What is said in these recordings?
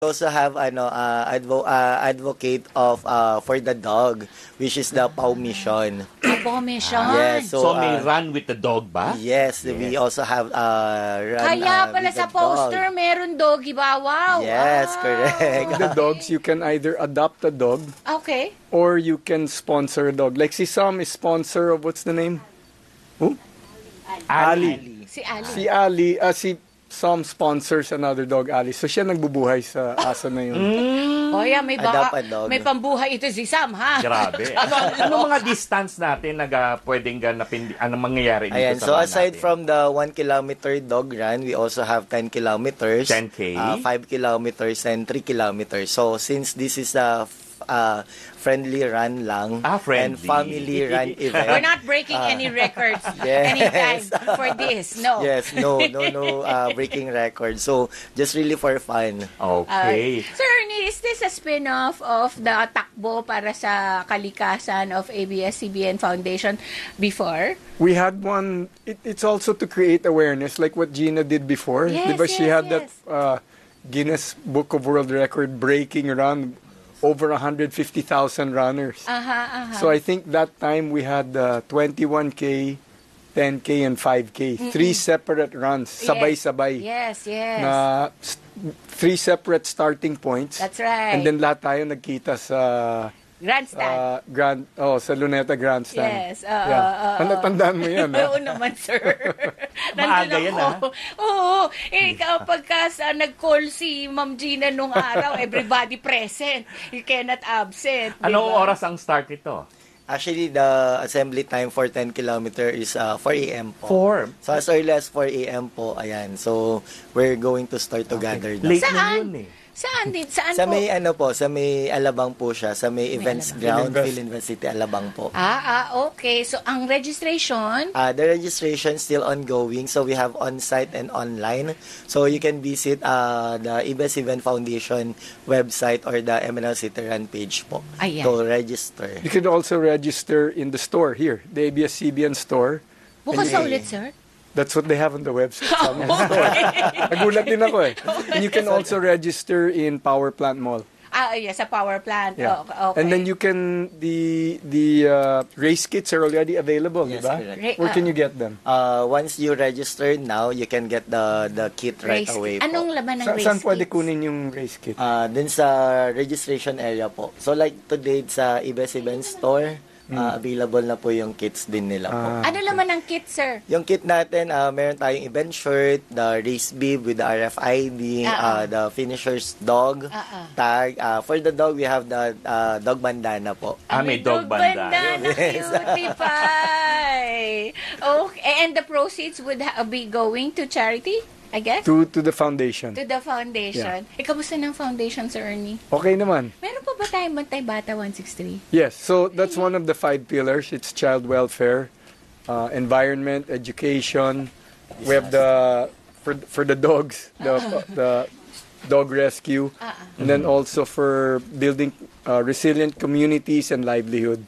also have advocate of for the dog, which is the PAW Mission. PAW Mission. Yes, So may run with the dog ba? Yes, we also have run Kaya pala with sa the poster, dog. meron doggy ba? Wow. Yes, wow. correct. The dogs, you can either adopt a dog Okay. or you can sponsor a dog. Like si Sam is sponsor of, what's the name? Who? Ali. Si Ali. Si Ali, si Sam sponsors another dog, Ali. So siya nagbubuhay sa aso na yun. Oh, yeah, may Adopt a dog. may pambuhay ito si Sam, ha? Grabe. Ano mga distance natin pwedeng anong mangyayari dito Ayan, sa so van aside natin? from the 1 kilometer dog run, we also have 10 kilometers, 10K? 5 kilometers, and 3 kilometers. So since this is a friendly run lang friendly. and family run event. We're not breaking any records Yes. anytime for this. No. Yes, no breaking records. So just really for fun. Okay. Sir Ernie, is this a spin-off of the takbo para sa kalikasan of ABS-CBN Foundation before? We had one, it's also to create awareness, like what Gina did before. Yes, Diba she yes, had that Guinness Book of World Record breaking run, over 150,000 runners. So I think that time we had 21K, 10K, and 5K. 3 separate runs, sabay-sabay. Yes. Na 3 separate starting points. That's right. And then lahat tayo nagkita sa Grandstand. sa Luneta Grandstand. Yes. Tandaan mo yan, ha? Oo naman, sir. Maaga yan, ha? Oo. Kapag nag-call si Ma'am Gina nung araw, everybody present. You cannot absent. Anong diba? oras ang start ito? Actually, the assembly time for 10 kilometer is 4 a.m. po. 4? So as early as 4 a.m. po, ayan. So we're going to start to gather now. Late na Saan? yun eh. Saan Sa po? may sa may Alabang po siya, sa may events ground, Philinvest City, Alabang po. Okay. So, ang registration? The registration still ongoing, so we have on-site and online. So you can visit the ABS-CBN Foundation website or the MNL City Run page po Ayan. to register. You can also register in the store here, the ABS-CBN store. Bukas sa ulit, sir? That's what they have on the website. Nagulat din ako eh. And you can also register in Power Plant Mall. Yes, sa power plant. Yeah. Okay. And then you can, the race kits are already available, Yes, diba? correct. Where can you get them? Once you register now, you can get the kit right Race away kit. po. Anong laman ng race Saan pwede kits? kunin yung race kit? Dun sa registration area po. So like today sa ABS-CBN store, available na po yung kits din nila po. Ano laman ng kit, sir? Yung kit natin, meron tayong event shirt, the race bib with the RFID, the finisher's dog tag. For the dog, we have the dog bandana po. May dog banda. Cutie pie. Okay. And the proceeds would be going to charity, I guess? To the foundation. To the foundation. Kamusta ng foundation, Sir Ernie? Okay naman. Meron pa ba tayong Bantay Bata 163? Yes, so that's one of the 5 pillars. It's child welfare, environment, education. We have for the dogs, the dog rescue, and then also for building resilient communities and livelihood.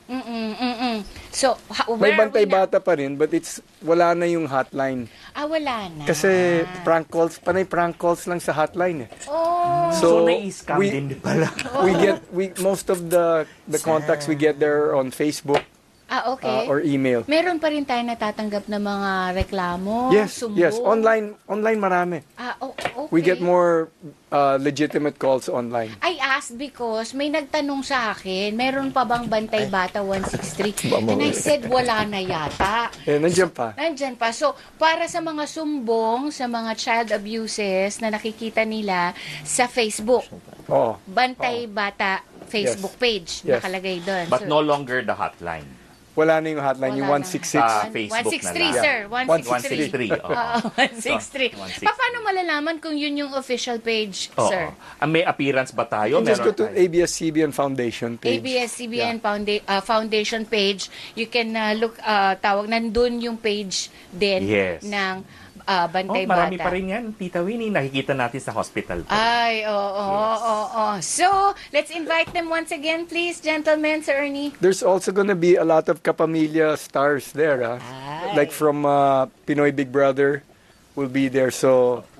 So, May where are we Bantay now? Bata pa rin, but wala na yung hotline. Wala na. Kasi panay prank calls lang sa hotline eh. Oh. So nai-scam din pala. Most of the contacts we get there on Facebook Okay. or email. Meron pa rin tayo natatanggap na mga reklamo, sumbong. Yes, online marami. Okay. We get more legitimate calls online. I asked because may nagtanong sa akin, meron pa bang Bantay Bata 163? And I said, wala na yata. Nandiyan pa. Nandyan pa. So, para sa mga sumbong, sa mga child abuses na nakikita nila sa Facebook, Oo. Bantay Bata Facebook page, Yes. nakalagay doon. But no longer the hotline. Wala na yung hotline, yung Wala na. 166. Facebook 163, na lang. sir. 163. 163. Oo. 163. Paano malalaman kung yun yung official page, sir? May appearance ba tayo? You just go to tayo? ABS-CBN Foundation page. ABS-CBN Foundation page. You can look, nandun yung page din Yes. ng Bantay Marami Bata. pa rin yan, Tita Winnie. Nakikita natin sa hospital. Ay, oo. So, let's invite them once again, please, gentlemen, Sir Ernie. There's also gonna be a lot of Kapamilya stars there. Ay. Like from Pinoy Big Brother will be there. So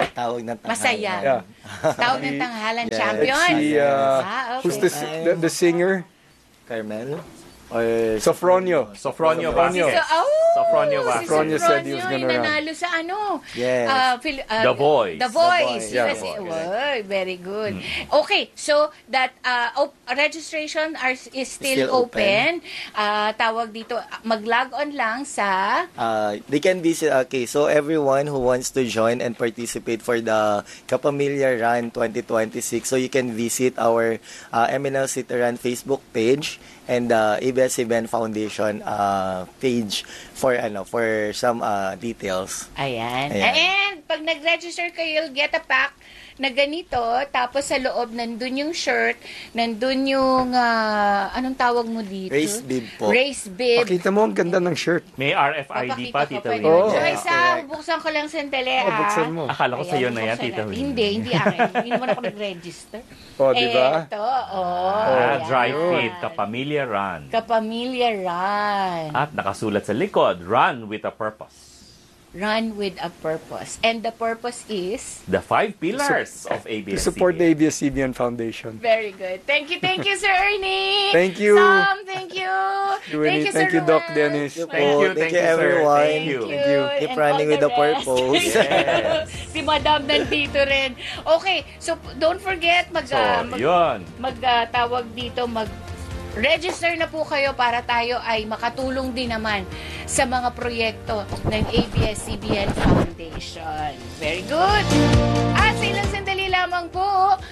Tawag ng tanghalan. Masaya. Yeah. Tawag ng tanghalan Yeah. champion. Si, Okay. who's the singer? Carmel? Or Sofronio. Sofronio ba? Sofronio. Sofronio ba? Si Sofronio said he was Sofronio, gonna run. nanalo sa ano? Yes. The Voice. The Voice. Yeah. Yes. The Voice. Oy, very good. Okay, so that registration is still Still open. Tawag dito, mag-log on lang sa they can visit, okay, so everyone who wants to join and participate for the Kapamilya Run 2026, so you can visit our MNL City Run Facebook page and the ABS-CBN Foundation page for some details. Ayan. Ayan. And pag nag-register kayo, you'll get a pack na ganito, tapos sa loob nandun yung shirt, nandun yung anong tawag mo dito? Race bib po. Race bib. Pakita mo, ang ganda ng shirt. May RFID pa, Papakita ko Tita pa Win. yun. Oh. So, Yeah, isa, correct. buksan ko lang sandali, Buksan mo. Akala ko Ayan, sa'yo na yan, buksan Tita natin. Win. Hindi akin. Hindi naman ako nag-register. Oh, di ba? Ito, Dry ayan. Fit, Kapamilya Run. Kapamilya Run. At nakasulat sa likod, Run with a Purpose. Run with a purpose. And the purpose is? The 5 pillars of To ABS-CBN. support the ABS-CBN Foundation. Very good. Thank you, Sir Ernie. Thank you. Sam, thank you. Thank you, Sir Doc Ruel. Dennis. Thank you, Thank sir. you, everyone. Thank you. Thank you. Keep And running all with the rest. purpose. Yes. Si Madam nandito rin. Okay, so don't forget So, yun. tawag dito, register na po kayo para tayo ay makatulong din naman sa mga proyekto ng ABS-CBN Foundation. Very good. At sa ilang sandali lamang po,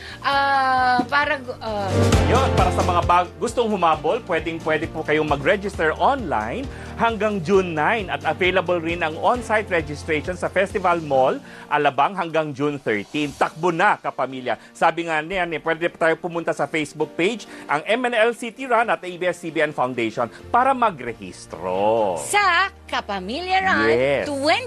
Yun, para sa mga gustong humabol, pwede po kayong mag-register online hanggang June 9 at available rin ang on-site registration sa Festival Mall, Alabang hanggang June 13. Takbo na, kapamilya. Sabi nga niyan, pwede tayo pumunta sa Facebook page, ang MNL City Run at ABS-CBN Foundation para magrehistro. sa Kapamilya Run Yes.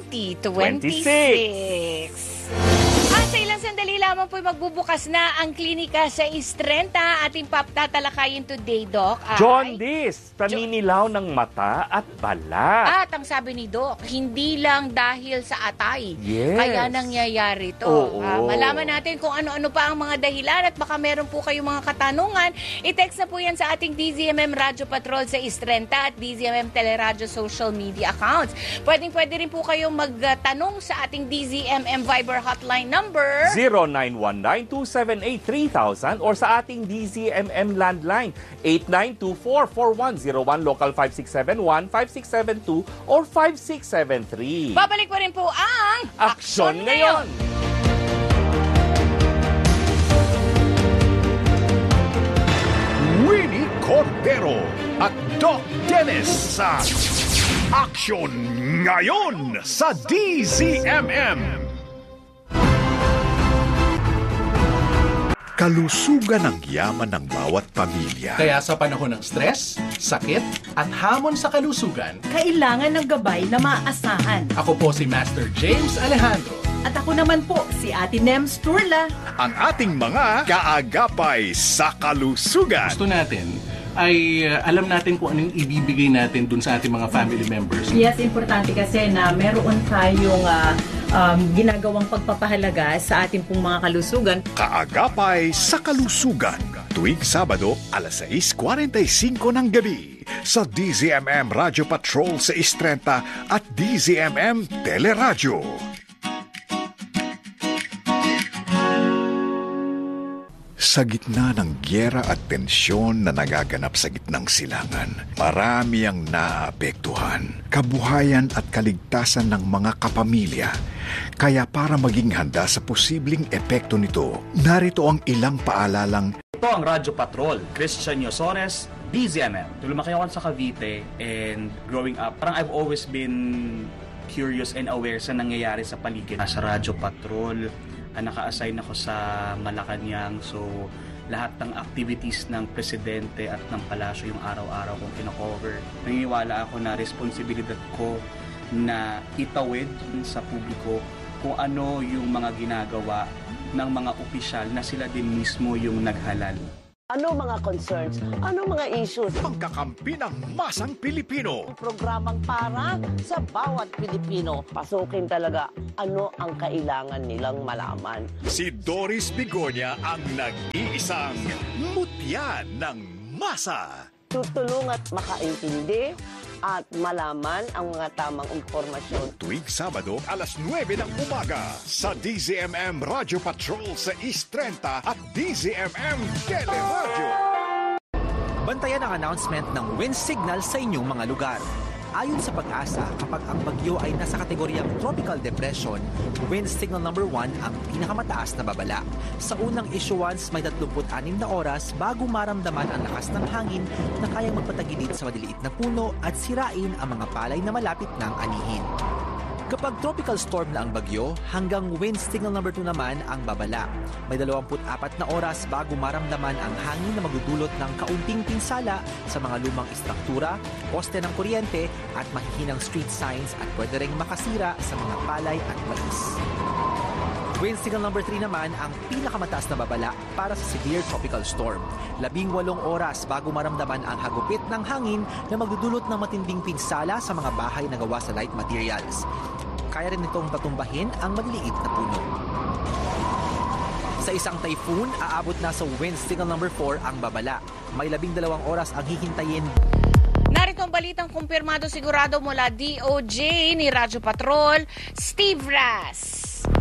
2026. At sa ilang sandali lamang po magbubukas na ang klinika sa Istrenta. Ating tatalakayin today, Doc. ay Jaundice, paninilaw ng mata at balat. At ang sabi ni Doc, hindi lang dahil sa atay. Yes. Kaya nangyayari to. Oo. Malaman natin kung ano-ano pa ang mga dahilan at baka meron po kayong mga katanungan. I-text na po yan sa ating DZMM Radio Patrol sa Istrenta at DZMM Teleradio social media accounts. Pwede rin po kayong magtanong sa ating DZMM Viber hotline number 0919-278-3000 or sa ating DZMM landline 8924-4101, local 5671, 5672 or 5673. Babalik pa rin po ang Aksyon ngayon! Winnie Cordero at Doc Dennis sa Action Ngayon sa DZMM. Kalusugan ang yaman ng bawat pamilya. Kaya sa panahon ng stress, sakit, at hamon sa kalusugan, Kailangan ng gabay na maaasahan. ako po si Master James Alejandro. At ako naman po, si Ate Nems Turla. Ang ating mga kaagapay sa kalusugan. Gusto natin ay alam natin kung ano yung ibibigay natin dun sa ating mga family members. Yes, importante kasi na meron tayong ginagawang pagpapahalaga sa ating pong mga kalusugan. Kaagapay sa kalusugan. Tuwing Sabado, alas 6:45 ng gabi sa DZMM Radio Patrol sa Istrenta at DZMM Teleradio. Sa gitna ng gyera at tensyon na nagaganap sa gitnang silangan, marami ang naapektuhan, kabuhayan at kaligtasan ng mga kapamilya. Kaya para maging handa sa posibleng epekto nito, narito ang ilang paalalang Ito ang Radyo Patrol, Christian Yosores, DZMM. Lumaki ako sa Cavite and growing up, parang I've always been curious and aware sa nangyayari sa paligid. Sa Radyo Patrol, naka-assign ako sa Malacanang, so lahat ng activities ng presidente at ng palasyo yung araw-araw kong kinakover. Naniniwala ako na responsibilidad ko na itawid sa publiko kung ano yung mga ginagawa ng mga opisyal na sila din mismo yung naghalal. Ano mga concerns? Ano mga issues? Pangkakampi ng masang Pilipino. Programang para sa bawat Pilipino. Pasukin talaga ano ang kailangan nilang malaman. Si Doris Bigonya ang nag-iisang mutya ng masa. Tutulong at makaintindi at malaman ang mga tamang impormasyon. Tuwing Sabado, alas 9 ng umaga sa DZMM Radio Patrol sa East 30 at DZMM Teleradio. Bantayan ang announcement ng wind signal sa inyong mga lugar. Ayon sa Pag-asa, kapag ang bagyo ay nasa kategoryang tropical depression, wind signal number 1 ang pinakamataas na babala. Sa unang issuance, may 36 na oras bago maramdaman ang lakas ng hangin na kayang magpatagilid sa maliliit na puno at sirain ang mga palay na malapit ng anihin. Kapag tropical storm na ang bagyo, hanggang wind signal number 2 naman ang babala. May 24 na oras bago maramdaman ang hangin na magdudulot ng kaunting pinsala sa mga lumang istruktura, poste ng kuryente at mahihinang street signs at pwede ring makasira sa mga palay at mais. Wind signal number 3 naman ang pinakamataas na babala para sa severe tropical storm. 18 oras bago maramdaman ang hagupit ng hangin na magdudulot ng matinding pinsala sa mga bahay na gawa sa light materials. Kaya rin itong patumbahin ang maliliit na puno. Sa isang typhoon, aabot na sa wind signal number 4 ang babala. May 12 oras ang hihintayin. Narito ang balitang kumpirmado sigurado mula DOJ ni Radyo Patrol, Steve Ras.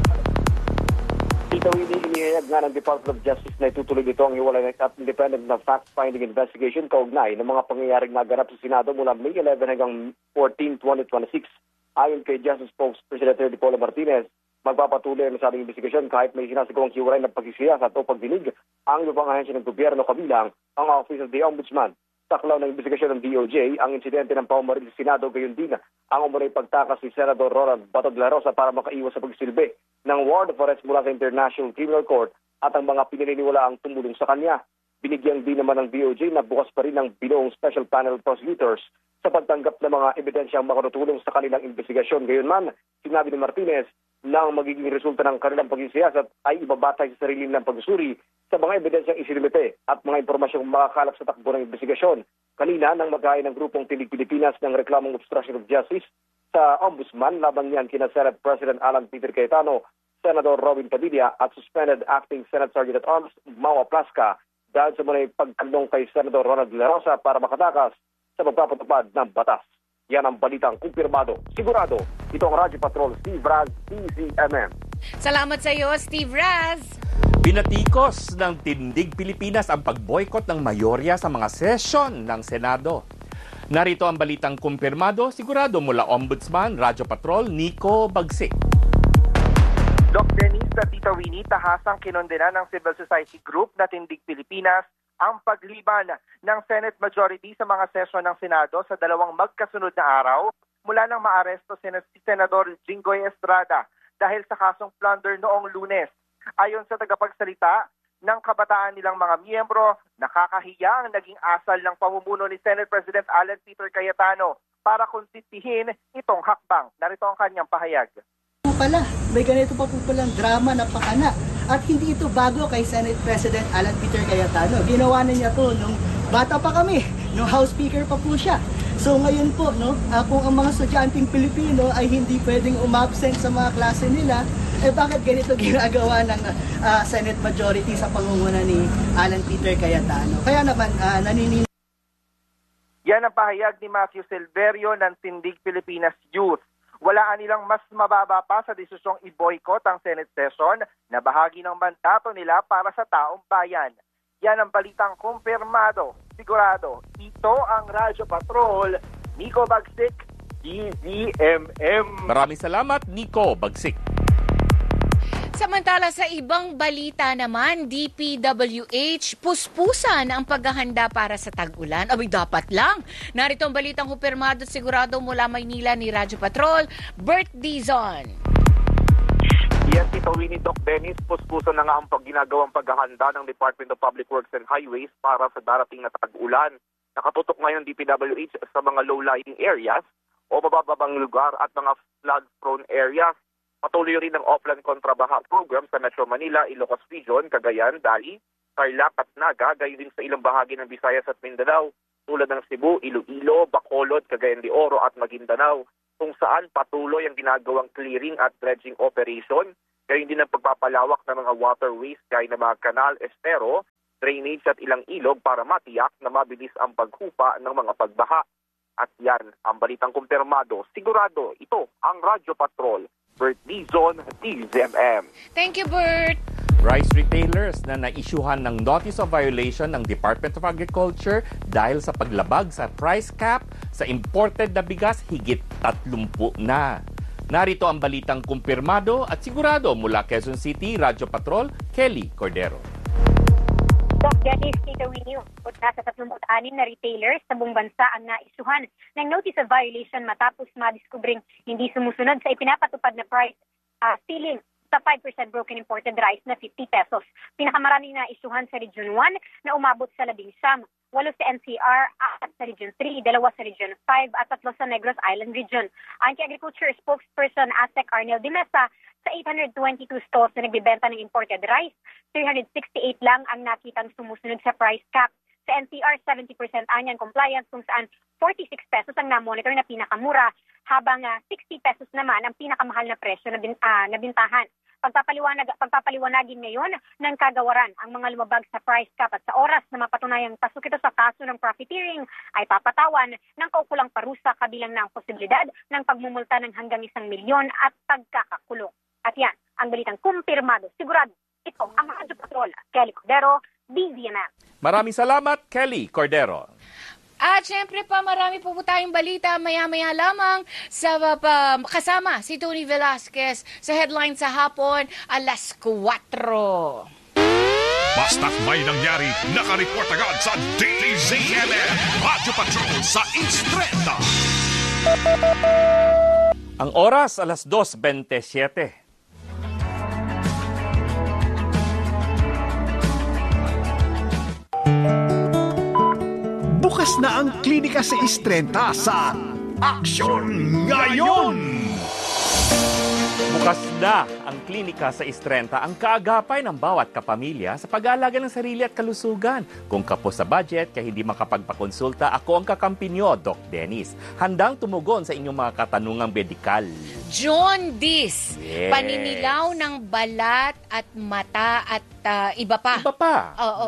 Ito inihayag nga ng Department of Justice na itutuloy dito ang hiwalay at independent na fact-finding investigation kaugnay ng mga pangyayaring naganap sa Senado mula May 11 hanggang 14, 2026. Ayon kay Justice Spokesperson Attorney Paula Martinez, magpapatuloy ang nasabing investigasyon kahit may sinasagawang hiwalay na pagsisiyasat o pagdinig ang iba pang ahensya ng gobyerno kabilang ang Office of the Ombudsman. Saklaw ng investigasyon ng DOJ ang insidente ng paumaril sa Senado, gayon din ang umunay pagtakas ni Senador Ronald Bato de la Rosa para makaiwas sa pagsilbi ng warrant of arrest mula sa International Criminal Court at ang mga pinaniniwalaang tumulong sa kanya. Binigyan din naman ng DOJ na bukas pa rin ng binuong Special Panel of Prosecutors sa pagtanggap ng mga ebidensyang makatutulong sa kanilang investigasyon. Gayunman, sinabi ni Martinez na ang magiging resulta ng kanilang pagsisiyasat ay ibabatay sa sarili nilang pagsusuri sa mga ebidensyang isinumite at mga impormasyong makakalap sa takbo ng investigasyon. Kanina, nang maghain ng grupong Tinig Pilipinas ng reklamong obstruction of justice sa Ombudsman, laban niyan kina Senate President Alan Peter Cayetano, Senador Robin Padilla at suspended Acting Senate Sergeant at Arms Mawa Plasca dahil sa muna pagkandong kay Senador Ronald de la Rosa para makatakas sa magpapatupad ng batas. Yan ang balitang kumpirmado. Sigurado, ito ang Radyo Patrol, Steve Raz, DZMM. Salamat sa iyo, Steve Raz. Binatikos ng Tindig Pilipinas ang pag-boycott ng mayorya sa mga sesyon ng Senado. Narito ang balitang kumpirmado, sigurado mula Ombudsman, Radyo Patrol, Nico Bagsik. Doc Denise at Tita Winnie, tahasang kinondena ng civil society group na Tindig Pilipinas ang pagliban ng Senate majority sa mga sesyon ng Senado sa dalawang magkasunod na araw mula nang maaresto si Senador Jinggoy Estrada dahil sa kasong plunder noong Lunes. Ayon sa tagapagsalita ng kabataan nilang mga miyembro, nakakahiya ang naging asal ng pamumuno ni Senate President Alan Peter Cayetano para konsentihin itong hakbang. Narito ang kanyang pahayag. Pala, may ganito pa po palang drama na pakana. At hindi ito bago kay Senate President Alan Peter Cayetano. Ginawa na niya to nung bata pa kami, nung House Speaker pa po siya. So ngayon po, kung ang mga estudyanteng Pilipino ay hindi pwedeng umabsent sa mga klase nila, bakit ganito ginagawa ng Senate majority sa pangunguna ni Alan Peter Cayetano? Kaya naman, naninindi. Yan ang pahayag ni Matthew Silverio ng Tindig Pilipinas Youth. Walaan nilang mas mababa pa sa desisyong i-boycott ang Senate session na bahagi ng mandato nila para sa taong bayan. Yan ang balitang kumpirmado. Sigurado, ito ang Radyo Patrol, Nico Bagsik, DZMM. Maraming salamat, Nico Bagsik. Samantala sa ibang balita naman, DPWH, puspusan ang paghahanda para sa tag-ulan. Abay, dapat lang. Narito ang balitang kumpirmado at sigurado mula Maynila ni Radyo Patrol, Bert Dizon. Yes, Tito Winnie, Doc Dennis, puspusan na nga ang ginagawang paghahanda ng Department of Public Works and Highways para sa darating na tag-ulan. Nakatutok ngayon DPWH sa mga low-lying areas o mabababang lugar at mga flood-prone areas. Patuloy rin ang offline kontrabaha program sa Metro Manila, Ilocos Region, Cagayan, Dali, Tarlac at Naga, gayon din sa ilang bahagi ng Visayas at Mindanao, tulad ng Cebu, Iloilo, Bacolod, Cagayan de Oro at Maguindanao, kung saan patuloy ang ginagawang clearing at dredging operation, gayon din ang pagpapalawak ng mga waterways gaya ng mga kanal, estero, drainage at ilang ilog para matiyak na mabilis ang paghupa ng mga pagbaha. At yan ang balitang kumpirmado. Sigurado, ito ang Radyo Patrol. Bert Dizon, DZMM. Thank you, Bert. Rice retailers na naisyuhan ng Notice of Violation ng Department of Agriculture dahil sa paglabag sa price cap sa imported na bigas higit 30 na. Narito ang balitang kumpirmado at sigurado mula Quezon City, Radyo Patrol, Kelly Cordero. Doc Dennis, Tito Winnie, nasa 36 na retailers sa buong bansa ang naisyuhan ng Notice of Violation matapos madiskubring hindi sumusunod sa ipinapatupad na price ceiling sa 5% broken imported rice na 50 pesos. Pinakamaraming naisyuhan sa Region 1 na umabot sa 11, 8 sa NCR, 4 sa Region 3, 2 sa Region 5 at 3 sa Negros Island Region. Ang Agriculture spokesperson Aztec Arnel de Mesa, sa 822 stalls na nagbibenta ng imported rice, 368 lang ang nakitang sumusunod sa price cap. Sa NCR, 70% anyan compliance kung saan 46 pesos ang na-monitor na pinakamura, habang 60 pesos naman ang pinakamahal na presyo na bintahan. Pagpapaliwanagin ngayon ng kagawaran ang mga lumabag sa price cap at sa oras na mapatunayang pasok ito sa kaso ng profiteering ay papatawan ng kaukulang parusa kabilang ng posibilidad ng pagmumulta ng hanggang 1 milyon at pagkakakulong. At yan, ang balitang kumpirmado. Sigurado, ito ang Radyo Patrol. Kelly Cordero, DZMM. Maraming salamat, Kelly Cordero. At syempre pa, marami po tayong balita maya-maya lamang sa kasama si Tony Velasquez sa headline sa hapon, 4:00. Basta't may nangyari, nakareport agad sa DZMM Radyo Patrol sa East30. Ang oras, 2:27. Bukas na ang klinika sa East30 sa Aksyon Ngayon! Bukas na ang klinika sa East30, ang kaagapay ng bawat kapamilya sa pag-aalaga ng sarili at kalusugan. Kung kapos sa budget kaya hindi makapagpakonsulta, ako ang kakampi niyo, Doc Dennis. Handang tumugon sa inyong mga katanungang medikal. Jaundice, Yes. paninilaw ng balat at mata at iba pa. Iba pa. Oo.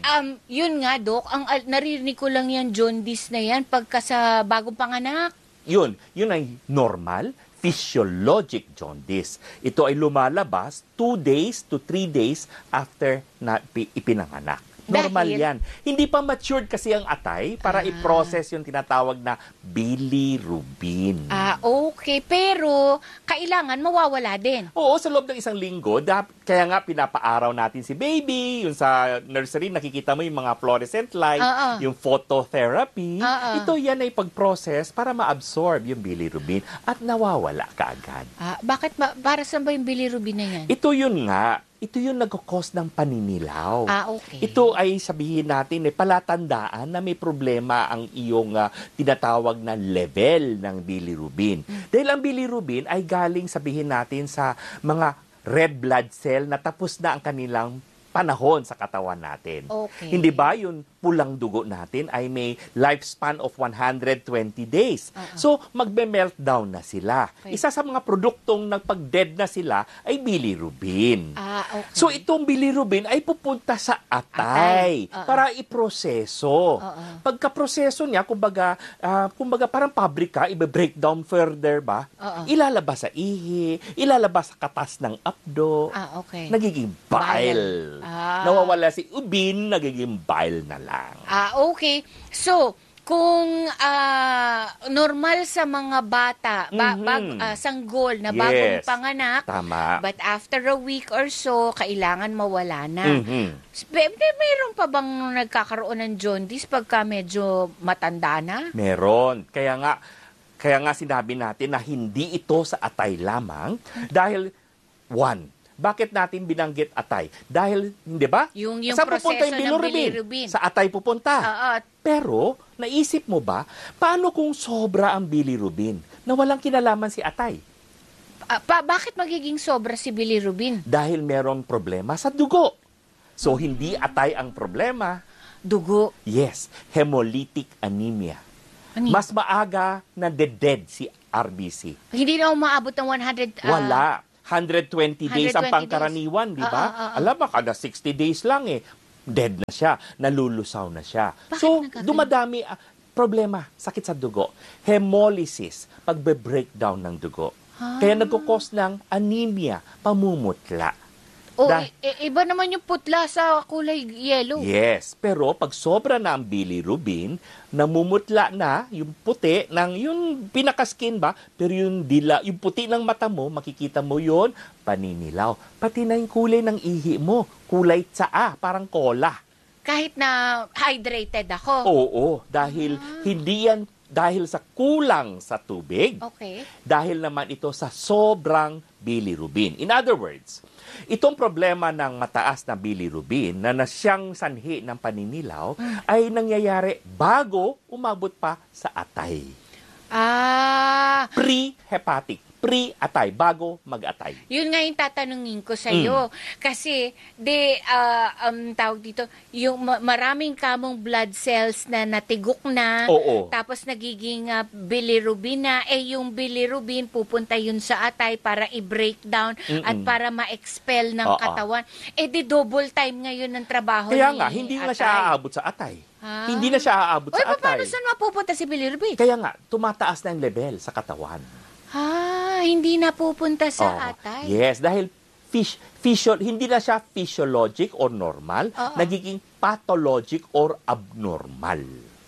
Yun nga, Doc, naririnig ko lang yan, jaundice na yan, pagka sa bagong panganak. Yun ay normal, physiologic jaundice. Ito ay lumalabas 2 days to 3 days after na ipinanganak. Normal yan. Hindi pa matured kasi ang atay para i-process yung tinatawag na bilirubin. Okay. Pero, kailangan mawawala din. Oo, sa loob ng 1 linggo, kaya nga pinapaaraw natin si baby, yung sa nursery, nakikita mo yung mga fluorescent light, yung phototherapy. Ito yan ay pag-process para ma-absorb yung bilirubin at nawawala kaagad. Bakit? Para saan ba yung bilirubin na yan? Ito yun nga. Ito yung nag-cause ng paninilaw. Okay. Ito ay sabihin natin, palatandaan na may problema ang iyong tinatawag na level ng bilirubin. Dahil ang bilirubin ay galing, sabihin natin, sa mga red blood cell na tapos na ang kanilang panahon sa katawan natin. Okay. Hindi ba yung pulang dugo natin ay may lifespan of 120 days. So, magbe-meltdown na sila. Okay. Isa sa mga produktong nagpag-dead na sila ay bilirubin. Okay. So, itong bilirubin ay pupunta sa atay para iproseso. Pagka-proseso niya, kumbaga parang pabrika, ibe-breakdown further ba? Ilalabas sa ihi, ilalabas sa katas ng abdo. Okay. Nagiging bile. Nawawala si ubin, nagiging bile na lang. Okay. So, kung normal sa mga bata, sanggol na bagong panganak, tama. But after a week or so, kailangan mawala na. Mayroon pa bang nagkakaroon ng jaundice pagka medyo matanda na? Meron. Kaya nga sinabi natin na hindi ito sa atay lamang dahil, bakit natin binanggit atay? Dahil, hindi ba? Yung saan pupunta yung bilirubin? Sa atay pupunta. Pero, naisip mo ba, paano kung sobra ang bilirubin na walang kinalaman si atay? Bakit magiging sobra si bilirubin? Dahil merong problema sa dugo. So, hindi atay ang problema. Dugo. Yes, hemolytic anemia. Mas maaga na dead si RBC. Hindi na umaabot ng 100... Wala. 120 days ang 120 pangkaraniwan, di ba? Alam mo, kada 60 days lang dead na siya, nalulusaw na siya. So, dumadami problema, sakit sa dugo. Hemolysis, pagbe-breakdown ng dugo. Kaya nagkukos ng anemia, pamumutla. Iba naman yung putla sa kulay yellow. Yes, pero pag sobra na ang bilirubin, namumutla na yung puti ng yung pinakaskin ba, pero yung puti ng mata mo, makikita mo yon paninilaw. Pati na yung kulay ng ihi mo, kulay tsaa, parang cola. Kahit na hydrated ako. Oo, dahil hindi yan dahil sa kulang sa tubig. Okay. Dahil naman ito sa sobrang bilirubin. In other words, itong problema ng mataas na bilirubin na nasyang sanhi ng paninilaw ay nangyayari bago umabot pa sa atay. Pre-hepatic. Pre-atay, bago mag-atay. Yun nga yung tatanungin ko sa iyo. Kasi, tawag dito, yung maraming kamong blood cells na natigok na, tapos nagiging bilirubin na, yung bilirubin pupunta yun sa atay para i-breakdown at para ma-expel ng katawan. Di double time ngayon ng trabaho Kaya ni nga, hindi atay. nga siya aabot sa atay. Hindi na siya aabot sa atay. Paano saan mapupunta si bilirubin? Kaya nga, tumataas na yung level sa katawan. Hindi na pupunta sa atay. Yes, dahil hindi na siya physiologic or normal, nagiging pathologic or abnormal.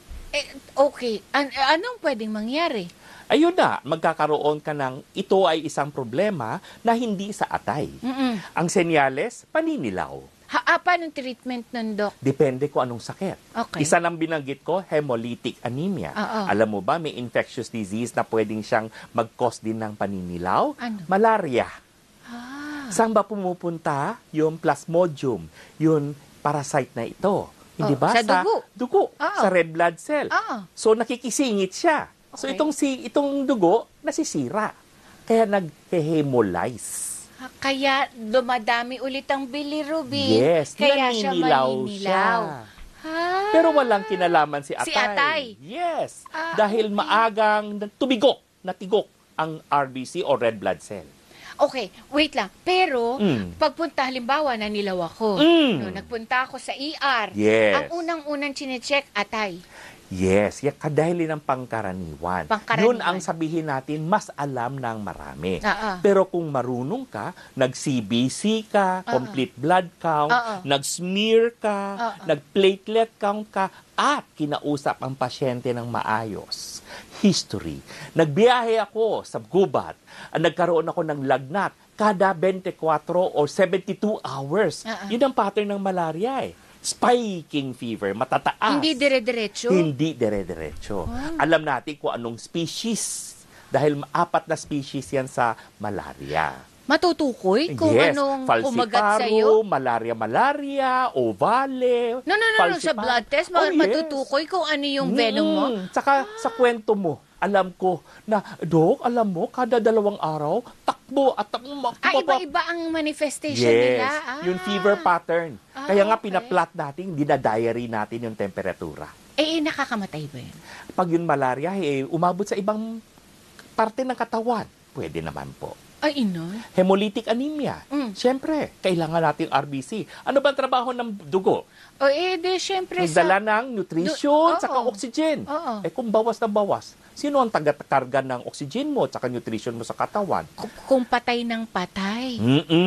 Okay. Anong pwedeng mangyari? Ayun na, magkakaroon ka ng, ito ay isang problema na hindi sa atay. Ang senyales, paninilaw. Paano treatment nun, Doc? Depende kung anong sakit. Okay. Isa lang binanggit ko, hemolytic anemia. Alam mo ba, may infectious disease na pwedeng siyang mag-cause din ng paninilaw? Ano? Malaria. Saan ba pumupunta yung plasmodium, yung parasite na ito? Hindi ba? Sa dugo. Dugo. Sa red blood cell. So, nakikisingit siya. So, itong dugo, nasisira. Kaya nag-hemolyze. Kaya dumadami ulit ang bilirubin. Yes, kaya siya naninilaw maninilaw. Pero walang kinalaman si atay. Si atay. Yes. Dahil maagang natigok ang RBC o red blood cell. Okay, wait lang. Pero, pagpunta, halimbawa, nanilaw ako. No, nagpunta ako sa ER. Yes. Ang unang-unang chinecheck, atay. Yes, dahil ng pangkaraniwan. Yun ang sabihin natin, mas alam ng marami. Pero kung marunong ka, nag-CBC ka, complete blood count, nag-smear ka, nag-platelet count ka, at kinausap ang pasyente ng maayos. History. Nagbiyahe ako sa gubat, nagkaroon ako ng lagnat kada 24 or 72 hours. Yun ang pattern ng malaria Spiking fever, matataas. Hindi dire-diretso? Hindi dire-diretso. Alam natin kung anong species. Dahil 4 na species yan sa malaria. Matutukoy kung anong kumagat sa'yo? Malaria, ovale, No, sa blood test, matutukoy kung ano yung venom mo? Tsaka sa kwento mo, alam ko na, Dok, alam mo, kada 2 araw, takbo at iba-iba ang manifestation nila. Yung fever pattern. Kaya nga pinaplat natin, dinadiary natin yung temperatura. Nakakamatay ba yun? Pag yung malaria, umabot sa ibang parte ng katawan, pwede naman po. Hemolytic anemia. Siyempre, kailangan natin RBC. Ano ba ang trabaho ng dugo? Siyempre Nagdala ng nutrition, saka oxygen. Kung bawas na bawas, sino ang taga-karga ng oxygen mo, saka nutrition mo sa katawan? Kung patay ng patay.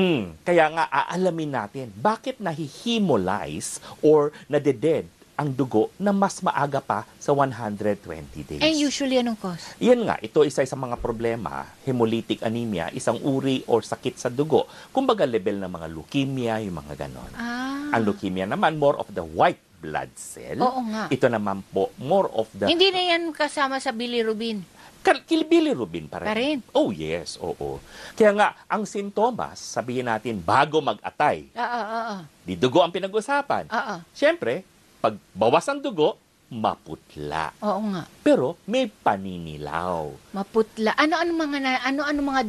Kaya nga, aalamin natin, bakit nahi-hemolyze or nade-dead ang dugo na mas maaga pa sa 120 days. Usually, anong cause? Yan nga, ito isa sa mga problema, hemolytic anemia, isang uri or sakit sa dugo. Kumbaga level ng mga leukemia, yung mga ganon. Ang leukemia naman, more of the white blood cell. Oo nga. Ito naman po, more of the... Hindi na yan kasama sa bilirubin. Bilirubin pa rin. Oh, yes, oo. Kaya nga, ang sintomas, sabihin natin, bago mag-atay. Di dugo ang pinag-usapan. Siyempre, pag bawas ang dugo, maputla. Oo nga. Pero may paninilaw. Maputla. Ano mga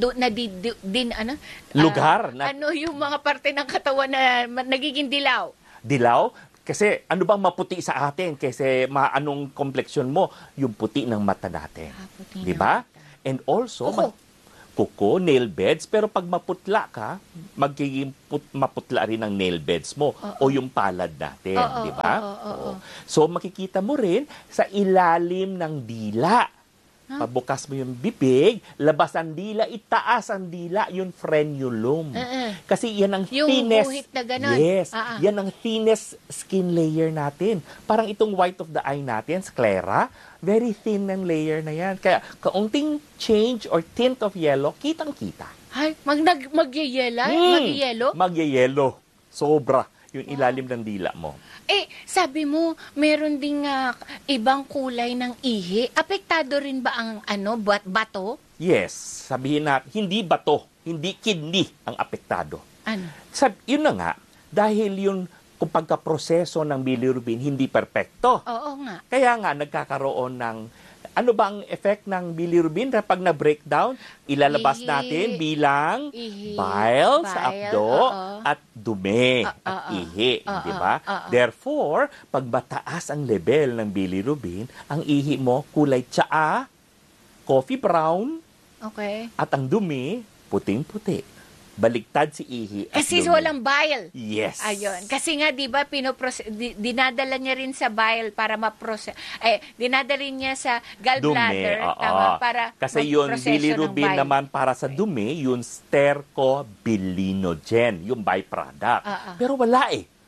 lugar na yung mga parte ng katawan na nagiging dilaw? Dilaw, kasi ano bang maputi sa atin? Kasi anong kompleksyon mo? Yung puti ng mata natin. Puti Di ba? And also, kuko, nail beds, pero pag maputla ka, magiging maputla rin ang nail beds mo o yung palad natin, di ba? So makikita mo rin sa ilalim ng dila. Pabukas mo yung bibig, labas ang dila, itaas ang dila, yung frenulum. Kasi yan ang yung thinnest. guhit na ganon. Yes, yan ang thinnest skin layer natin. Parang itong white of the eye natin, sclera, very thin ng layer na yan. Kaya kaunting change or tint of yellow, kitang-kita. Ay, magyayelo? Magyayelo. Sobra yung ilalim ng dila mo. Sabi mo, meron ding ibang kulay ng ihi. Apektado rin ba ang bato? Yes, sabihin na, hindi bato, hindi kidney ang apektado. Ano? Yun na nga, dahil yun kung pagkaproseso ng bilirubin hindi perpekto. Oo nga. Kaya nga nagkakaroon ng ano ba ang effect ng bilirubin kapag na-breakdown? Ilalabas natin bilang bile sa abdo at dumi at ihi, di ba? Therefore, pag mataas ang level ng bilirubin, ang ihi mo kulay tsaa, coffee brown, at ang dumi puting-puti. Baligtad si ihi. Kasi walang bile. Yes. Ayun. Kasi nga, di ba, dinadala niya rin sa bile para dinadala niya sa gallbladder. Tama, para kasi yun, bilirubin naman para sa dumi, yung stercobilinogen, yung byproduct. Pero wala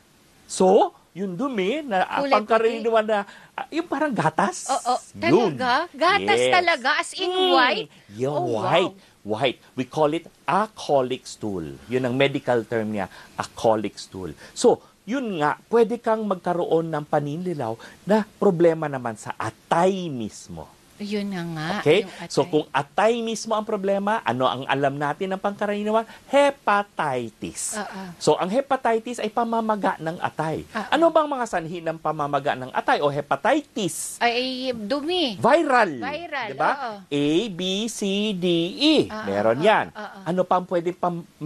So, yung dumi, na pangkaraniwan na, yung parang gatas. Talaga? Gatas talaga? As in white? White. White. We call it acolic stool. Yun ang medical term niya, acolic stool. So, yun nga, pwede kang magkaroon ng paninlilaw na problema naman sa atay mismo. Yun na nga. Okay? So, kung atay mismo ang problema, ano ang alam natin ng pangkaraniwan? Hepatitis. So, ang hepatitis ay pamamaga ng atay. Ano bang mga sanhi ng pamamaga ng atay o hepatitis? Ay, dumi. Viral. Diba? A, B, C, D, E. Meron yan. Ano pang pwede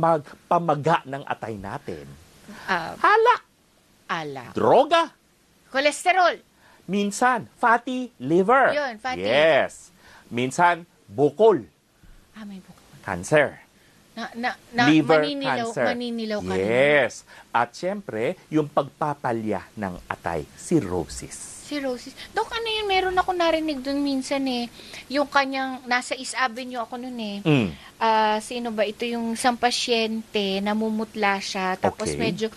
pamaga ng atay natin? Alak. Droga. Kolesterol. Minsan, fatty liver. Yun, fatty. Yes. Minsan, bukol. May bukol. Cancer. Liver cancer. Maninilaw ka yes. At syempre, yung pagpapalya ng atay, cirrhosis. Cirrhosis. Dok, ano yun? Meron ako narinig dun minsan yung kanyang, nasa East Avenue ako nun sino ba? Ito yung isang pasyente, namumutla siya, tapos medyo,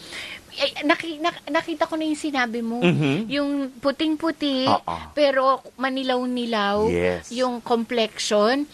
nakita ko na yung sinabi mo. Yung puting-puti, pero manilaw-nilaw, yung complexion.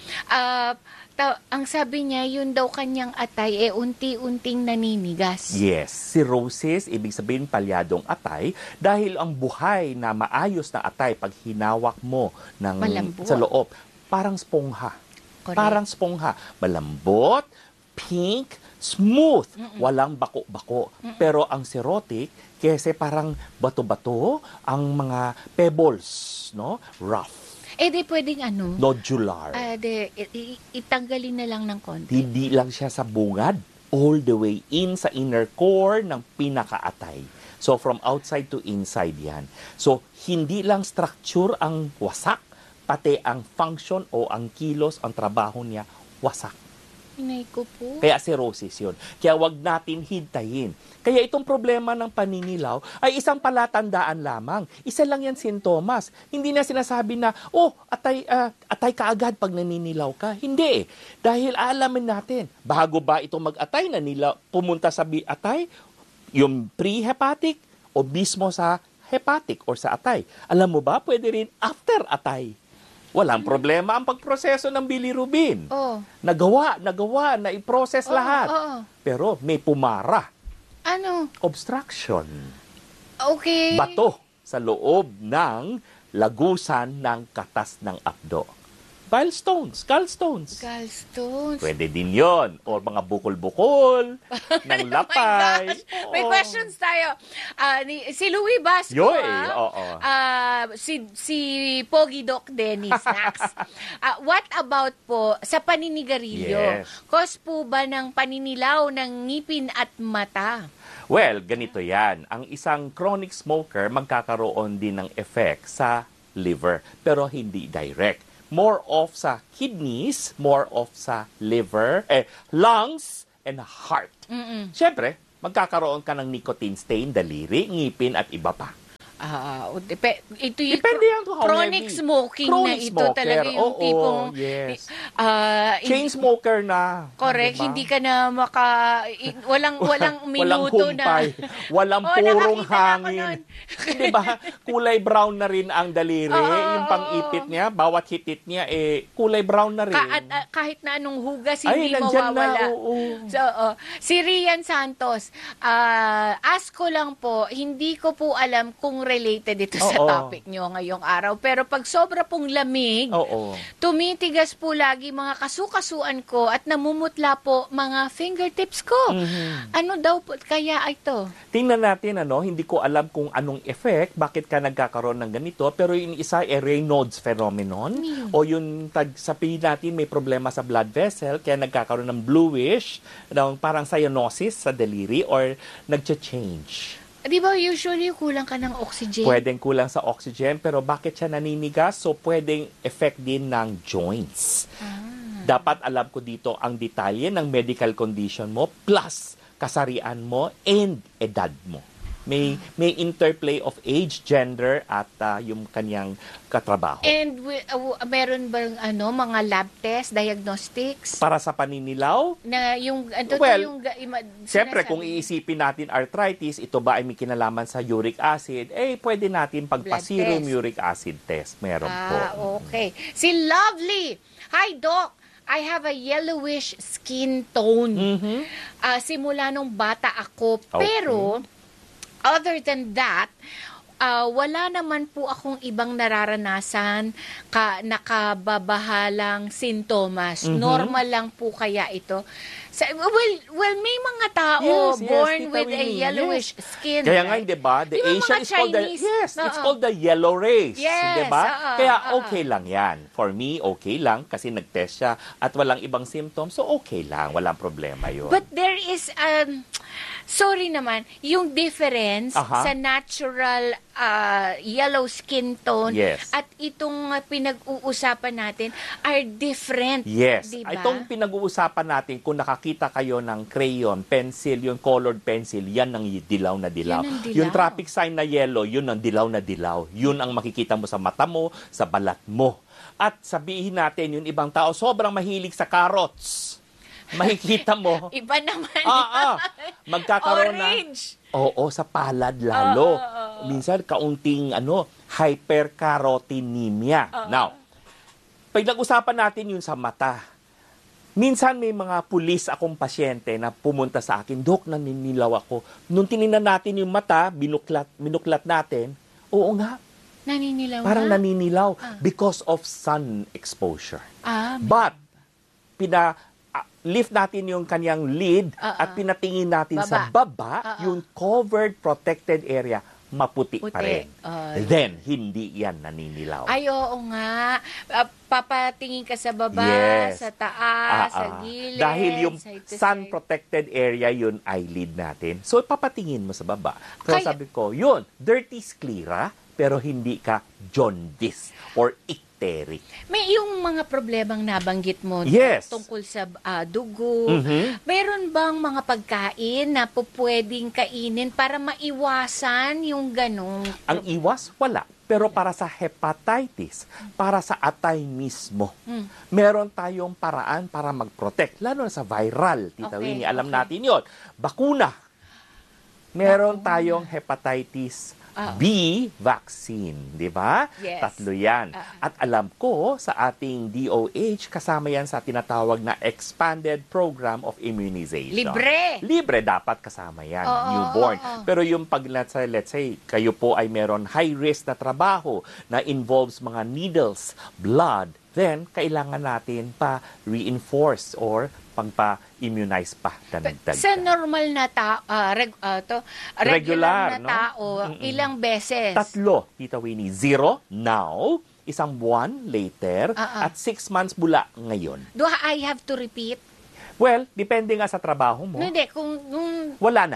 Ang sabi niya, yun daw kanyang atay, unti-unting naninigas. Yes. Cirrhosis, ibig sabihin palyadong atay, dahil ang buhay na maayos na atay, pag hinawak mo sa loob, parang spongha. Correct. Parang spongha. Malambot, pink, smooth, walang bako-bako. Pero ang cirrhotic, kasi parang bato-bato, ang mga pebbles, rough. Di pwedeng nodular. Itanggalin na lang ng konti. Hindi lang siya sa bungad, all the way in sa inner core ng pinakaatay. So from outside to inside yan. So hindi lang structure ang wasak, pati ang function o ang kilos, ang trabaho niya, wasak. Inay ko po. Kaya cirrhosis yun. Kaya wag natin hintayin. Kaya itong problema ng paninilaw ay isang palatandaan lamang. Isa lang yan sintomas. Hindi na sinasabi na, atay ka agad pag naninilaw ka. Hindi. Dahil alamin natin, bago ba itong mag-atay, pumunta sa atay, yung pre-hepatic o mismo sa hepatic or sa atay. Alam mo ba, pwede rin after atay. Walang problema ang pagproseso ng bilirubin. Nagawa, na i-process lahat. Pero may pumara. Ano? Obstruction. Okay. Bato sa loob ng lagusan ng katas ng abdo. Bile stones, gallstones. Gallstones. Pwede din yon. O mga bukol-bukol ng lapay. Oh may questions tayo. Si Louie Basco, si Pogi Doc Dennis, Nax. What about po sa paninigarilyo? Yes. Cause po ba ng paninilaw ng ngipin at mata? Well, ganito yan. Ang isang chronic smoker magkakaroon din ng effect sa liver, pero hindi direct. More of sa kidneys, more of sa liver, lungs, and heart. Siyempre, magkakaroon ka ng nicotine stain, daliri, ngipin, at iba pa. Ito yung Depende yan kung how chronic heavy. smoking Chronic na ito smoker. talaga yung Oo, tipong yes. Chain smoker na. correct, diba? hindi ka na walang minuto humpay, na. walang Oh, purong nakakita ako hangin. Di ba? Kulay brown na rin ang daliri. Yung pang-ipit niya, bawat hitit niya, kulay brown na rin. Kahit na anong hugas, Ay, hindi nandyan mawawala. na, oo. So, si Rian Santos, ask ko lang po, hindi ko po alam kung related ito sa topic nyo ngayong araw. Pero pag sobra pong lamig, tumitigas po lagi mga kasukasuan ko at namumutla po mga fingertips ko. Ano daw po kaya ito? Tingnan natin, hindi ko alam kung anong effect, bakit ka nagkakaroon ng ganito, pero yung isa ay Raynaud's phenomenon, o yung sabihin natin may problema sa blood vessel, kaya nagkakaroon ng bluish, parang cyanosis sa daliri, or nagcha-change. Di ba usually kulang ka ng oxygen? Pwedeng kulang sa oxygen, pero bakit siya naninigas? So, pwedeng effect din ng joints. Dapat alam ko dito ang detalye ng medical condition mo plus kasarian mo and edad mo. May interplay of age, gender, at yung kanyang katrabaho. And meron bang mga lab test, diagnostics? Para sa paninilaw? Na yung siyempre kung iisipin natin arthritis, ito ba ay may kinalaman sa uric acid? Pwede natin pagpa-serum uric acid test. Meron po. Okay. Si Lovely. Hi, Doc. I have a yellowish skin tone. Simula nung bata ako. Pero other than that, wala naman po akong ibang nararanasan nakababahalang sintomas. Normal lang po kaya ito. Well, may mga tao born with a yellowish skin. Kaya nga, di ba? The Asian is called it's called the yellow race. Di ba? Kaya okay lang yan. For me, okay lang kasi nag-test siya at walang ibang symptoms. So, okay lang. Walang problema yun. But there is sorry naman, yung difference sa natural yellow skin tone at itong pinag-uusapan natin are different. Yes. Diba? Itong pinag-uusapan natin, kung nakakita kayo ng crayon, pencil, yung colored pencil, yan ang dilaw na dilaw. Yung traffic sign na yellow, yun ang dilaw na dilaw. Yun ang makikita mo sa mata mo, sa balat mo. At sabihin natin, yung ibang tao, sobrang mahilig sa carrots. Makikita mo. Iba naman. Magkakaroon orange. sa palad lalo. Minsan, kaunting hypercarotinemia. Now, pag nag-usapan natin yun sa mata, minsan may mga pulis akong pasyente na pumunta sa akin, Dok, naninilaw ako. Nung tinignan natin yung mata, binuklat natin, oo nga. Naninilaw Parang naninilaw because of sun exposure. But, lift natin yung kanyang lid at pinatingin natin sa baba, yung covered, protected area, maputi pa rin. Then, hindi yan naninilaw. Ay, oo nga. Papatingin ka sa baba, sa taas, sa gilid. Dahil yung sun-protected area, yun eyelid natin. So, papatingin mo sa baba. So, sabi ko, yun, dirty sclera, pero hindi ka jaundice or icteric. May yung mga problemang nabanggit mo tungkol sa dugo. Meron bang mga pagkain na pwedeng kainin para maiwasan yung ganong? Ang iwas, wala. Pero para sa hepatitis, para sa atay mismo, meron tayong paraan para mag-protect. Lalo na sa viral, Tita Winnie. Alam natin yon. Bakuna. Meron tayong hepatitis B vaccine, di ba? Yes. 3 yan. At alam ko sa ating DOH, kasama yan sa tinatawag na Expanded Program of Immunization. Libre dapat kasama yan, newborn. Pero yung pag, let's say, kayo po ay meron high risk na trabaho na involves mga needles, blood, then kailangan natin pa reinforce or pagpa-immunize pa. Sa normal na regular na tao, ilang beses? 3, Tita Winnie. 0 now, 1 buwan later, at 6 months mula ngayon. Do I have to repeat? Well, depende nga sa trabaho mo. Hindi, wala na.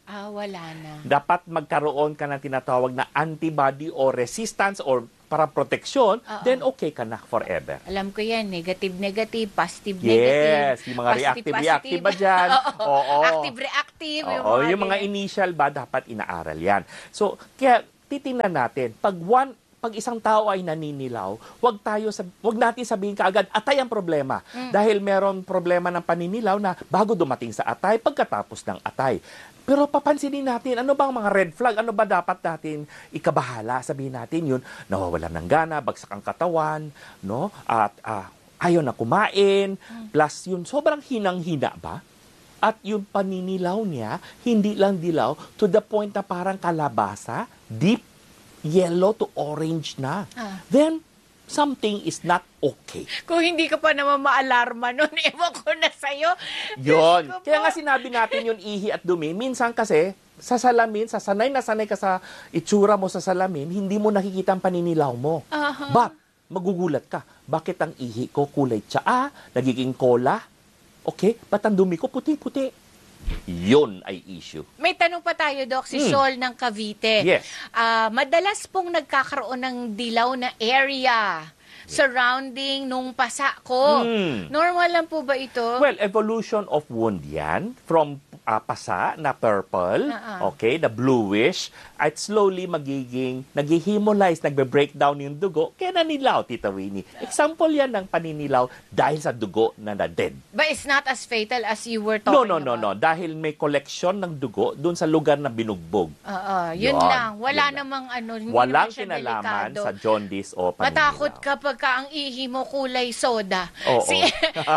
Wala na. Dapat magkaroon ka ng tinatawag na antibody or resistance or para proteksyon, then okay ka na forever. Alam ko yan, negative, positive, Yes, negative. yung mga reactive ba dyan? Oo. Active-reactive. Yung mga initial ba, dapat inaaral yan. So, kaya titingnan natin, pag isang tao ay naninilaw, wag natin sabihin kaagad, atay ang problema. Dahil meron problema ng paninilaw na bago dumating sa atay, pagkatapos ng atay. Pero papansinin natin, ano bang mga red flag? Ano ba dapat natin ikabahala? Sabihin natin yun, nawawalan ng gana, bagsak ang katawan, no? At ayaw na kumain, plus yun, sobrang hinang-hina ba? At yung paninilaw niya, hindi lang dilaw, to the point na parang kalabasa, deep yellow to orange na. Then, something is not okay. Kung hindi ka pa naman maalarma nun, ewan ko na sa'yo. Yun. Kaya nga sinabi natin yung ihi at dumi. Minsan kasi, sa salamin, sanay na sanay ka sa itsura mo sa salamin, hindi mo nakikita ang paninilaw mo. But, magugulat ka. Bakit ang ihi ko kulay tsaa, nagiging kola? Okay? Ba't ang dumi ko puti-puti? Yun ay issue. May tanong pa tayo, Doc, si Sol ng Cavite. Yes. Madalas pong nagkakaroon ng dilaw na area surrounding nung pasa ko. Normal lang po ba ito? Well, evolution of wound yan from pasa na purple, okay, na bluish, at slowly nag-hemolize, nagbe-breakdown yung dugo, kaya nanilaw, Tita Winnie. Example yan ng paninilaw dahil sa dugo na na-dead. But it's not as fatal as you were talking about. No. Dahil may collection ng dugo dun sa lugar na binugbog. Yun lang. Wala namang hindi walang naman siya kinalaman delikado. sa jaundice o paninilaw. Matakot ka pagka ang ihi mo kulay soda. Oo. Si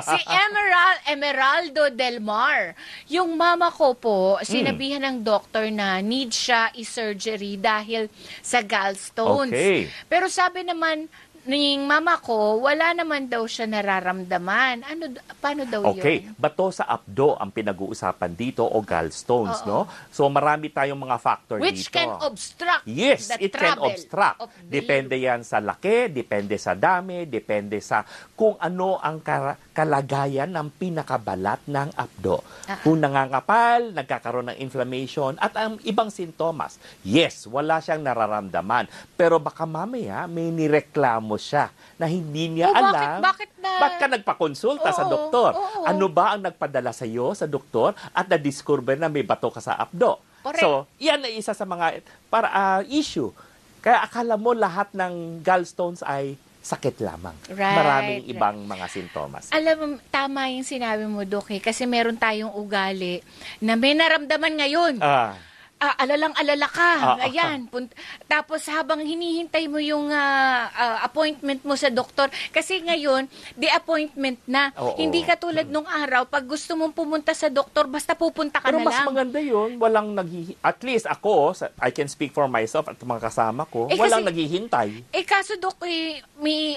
Emeraldo Del Mar. Yung mama ko po, sinabihan ng doktor na need siya i-surgery dahil sa gallstones. Okay. Pero sabi naman ng mama ko, wala naman daw siya nararamdaman. Paano daw yun? Okay, bato sa abdo ang pinag-uusapan dito o gallstones, no? So marami tayong mga factor Which dito. can obstruct Yes, the it can travel obstruct. of the Depende yan sa laki, depende sa dami, depende sa kung ano ang kalagayan ng pinakabalat ng abdo. Kung nangangapal, nagkakaroon ng inflammation, at ang ibang sintomas. Yes, wala siyang nararamdaman. Pero baka mamaya may nireklamo siya na hindi niya alam. Bakit ka nagpakonsulta sa doktor? Ano ba ang nagpadala sa iyo sa doktor at na-discover na may bato ka sa abdo? Correct. So, yan ay isa sa mga issue. Kaya akala mo lahat ng gallstones ay sakit lamang. Right. Maraming ibang mga sintomas. Alam mo, tama yung sinabi mo, Doc, kasi meron tayong ugali na may naramdaman ngayon. Alalang-alala ka. Ayan. Tapos habang hinihintay mo yung appointment mo sa doktor, kasi ngayon, the appointment na. Hindi katulad nung araw, pag gusto mong pumunta sa doktor, basta pupunta ka Pero na lang. mas maganda yun. At least ako, I can speak for myself at mga kasama ko, walang naghihintay. Kaso, Doc, may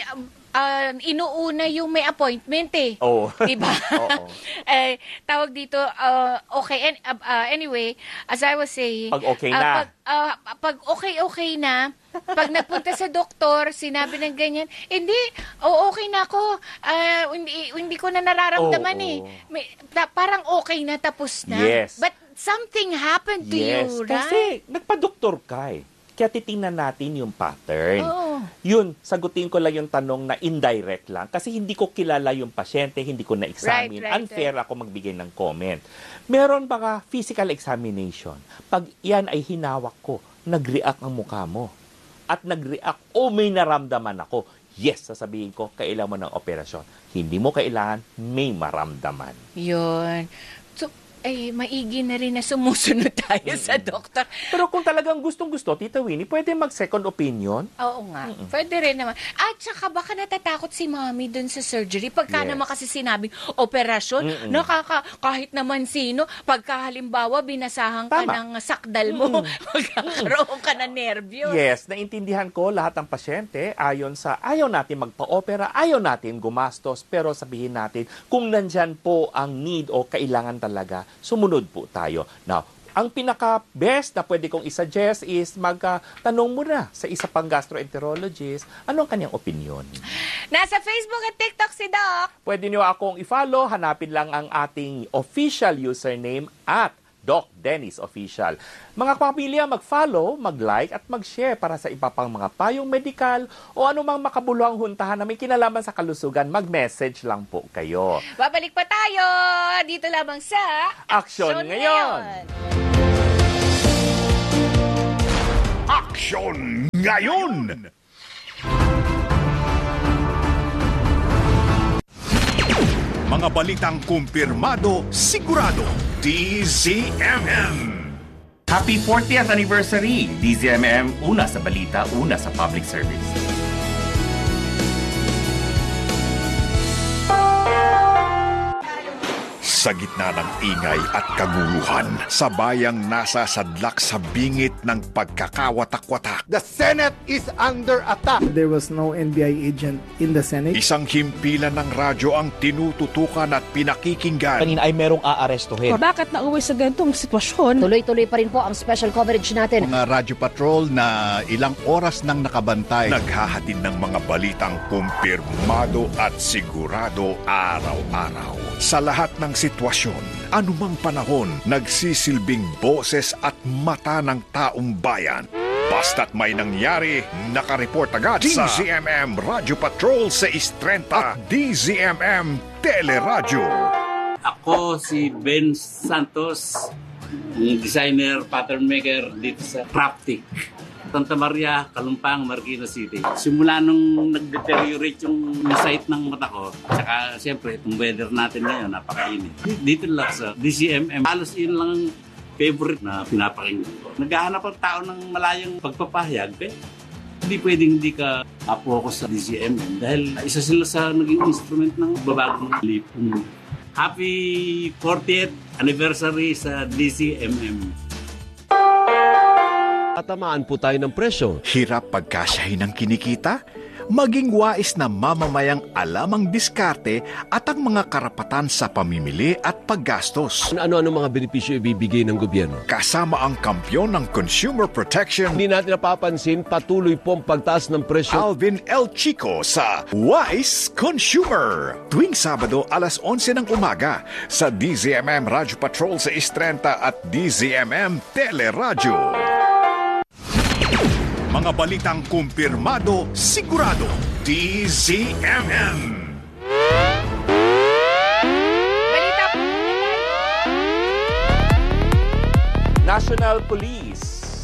inuuna yung may appointment Diba? Tawag dito, okay. Anyway, as I was saying, pag okay na. Pag okay na, pag nagpunta sa doktor, sinabi ng ganyan, okay na ako. Hindi ko na nararamdaman parang okay na, tapos na. Yes. But something happened to you, right? Kasi nagpa-doktor ka Kaya titingnan natin yung pattern. Yun, sagutin ko lang yung tanong na indirect lang. Kasi hindi ko kilala yung pasyente, hindi ko na-examine. Unfair ako magbigay ng comment. Meron baka physical examination. Pag yan ay hinawak ko, nag-react ang mukha mo. At nag-react, may naramdaman ako. Yes, sasabihin ko, kailangan mo ng operasyon. Hindi mo kailangan, may maramdaman. Yun. So, maigi na rin na sumusunod tayo sa doktor. Pero kung talagang gustong-gusto, Tita Winnie, pwede mag-second opinion? Oo nga. Pwede rin naman. At saka baka natatakot si Mami dun sa surgery. Pagka naman kasi sinabing operasyon, kahit naman sino, pagka halimbawa binasahan ka ng sakdal mo, magkakaroon ka ng nervyos. Yes, naintindihan ko lahat ng pasyente ayaw natin magpa-opera, ayaw natin gumastos, pero sabihin natin, kung nandyan po ang need o kailangan talaga, sumunod po tayo. Now, ang pinaka-best na pwede kong isuggest is magtanong muna sa isa pang gastroenterologist ano ang kanyang opinion. Nasa Facebook at TikTok si Doc. Pwede niyo akong i-follow. Hanapin lang ang ating official username at Doc Dennis Official. Mga kapamilya, mag-follow, mag-like at mag-share para sa iba pang mga payong medikal o anumang makabuluhang huntahan na may kinalaman sa kalusugan, mag-message lang po kayo. Babalik pa tayo dito lamang sa Aksyon Ngayon! Aksyon Ngayon! Mga balitang kumpirmado, sigurado, DZMM. Happy 40th anniversary! DZMM, una sa balita, una sa public service. Sa gitna ng ingay at kaguluhan, sa bayang nasa sadlak sa bingit ng pagkakawatak-watak. The Senate is under attack. There was no NBI agent in the Senate. Isang himpilan ng radyo ang tinututukan at pinakikinggan. Kanina ay merong aarestuhin. Bakit nauwi sa ganitong sitwasyon? Tuloy-tuloy pa rin po ang special coverage natin. Mga radyo patrol na ilang oras nang nakabantay. Naghahatid ng mga balitang kumpirmado at sigurado araw-araw. Sa lahat ng sitwasyon, anumang panahon, nagsisilbing boses at mata ng taong bayan. Basta't may nangyari, nakareport agad sa DZMM Radio Patrol sa Istrenta at DZMM Teleradyo. Ako si Ben Santos, designer, pattern maker dito sa Craftic, Santa Maria, Kalumpang, Marikina City. Simula nung nag-deteriorate yung sight ng mata ko, tsaka siyempre itong weather natin ngayon, napakainit. Dito lang sa DZMM, halos yun lang ang favorite na pinapakinggan ko. Naghahanap ang tao ng malayang pagpapahayag, hindi pwedeng hindi ka focus sa DZMM dahil isa sila sa naging instrument ng babagong lipong. Happy 40th anniversary sa DZMM. Tatamaan po tayo ng presyo. Hirap pagkasyahin ng kinikita? Maging wais na mamamayang alam ang diskarte at ang mga karapatan sa pamimili at paggastos. Ano-ano mga benepisyo ibibigay ng gobyerno? Kasama ang kampyon ng consumer protection. Hindi natin napapansin, patuloy pong pagtaas ng presyo. Alvin L. Chico sa Wise Consumer. Tuwing Sabado, alas 11 ng umaga sa DZMM Radio Patrol sa Istrenta at DZMM Teleradyo. Mga balitang kumpirmado, sigurado, DZMM. Balita po. National Police.